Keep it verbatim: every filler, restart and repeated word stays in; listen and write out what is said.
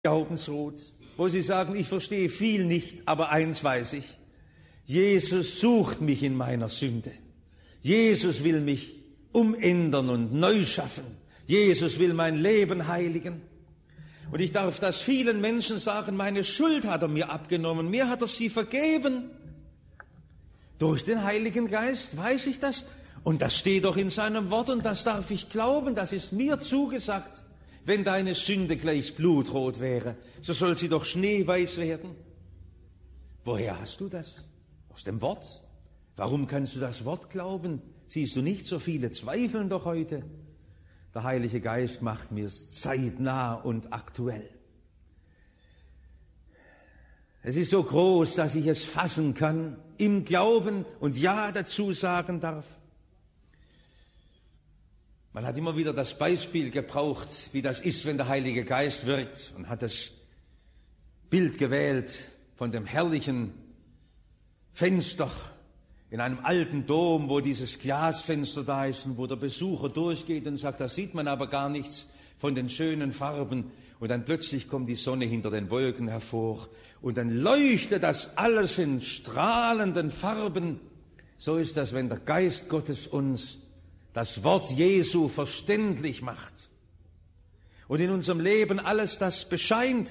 Glaubensrot, wo sie sagen, ich verstehe viel nicht, aber eins weiß ich, Jesus sucht mich in meiner Sünde. Jesus will mich umändern und neu schaffen. Jesus will mein Leben heiligen. Und ich darf das vielen Menschen sagen, meine Schuld hat er mir abgenommen, mir hat er sie vergeben. Durch den Heiligen Geist weiß ich das. Und das steht doch in seinem Wort und das darf ich glauben, das ist mir zugesagt. Wenn deine Sünde gleich blutrot wäre, so soll sie doch schneeweiß werden. Woher hast du das? Aus dem Wort. Warum kannst du das Wort glauben? Siehst du nicht, so viele zweifeln doch heute. Der Heilige Geist macht mir es zeitnah und aktuell. Es ist so groß, dass ich es fassen kann, im Glauben und Ja dazu sagen darf. Man hat immer wieder das Beispiel gebraucht, wie das ist, wenn der Heilige Geist wirkt, und hat das Bild gewählt von dem herrlichen Fenster in einem alten Dom, wo dieses Glasfenster da ist und wo der Besucher durchgeht und sagt, da sieht man aber gar nichts von den schönen Farben. Und dann plötzlich kommt die Sonne hinter den Wolken hervor und dann leuchtet das alles in strahlenden Farben. So ist das, wenn der Geist Gottes uns das Wort Jesu verständlich macht und in unserem Leben alles das bescheint,